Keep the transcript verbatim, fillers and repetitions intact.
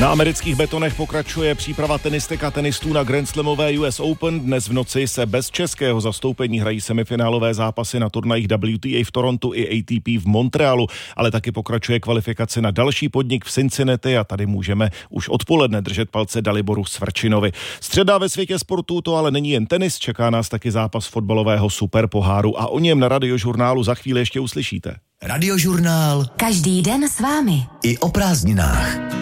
Na amerických betonech pokračuje příprava tenistek a tenistů na Grand Slamové U S Open. Dnes v noci se bez českého zastoupení hrají semifinálové zápasy na turnajích W T A v Torontu i A T P v Montrealu, ale taky pokračuje kvalifikace na další podnik v Cincinnati a tady můžeme už odpoledne držet palce Daliboru Svrčinovi. Středa ve světě sportu to ale není jen tenis, čeká nás taky zápas fotbalového superpoháru a o něm na Radiožurnálu za chvíli ještě uslyšíte. Radiožurnál. Každý den s vámi. I o prázdninách.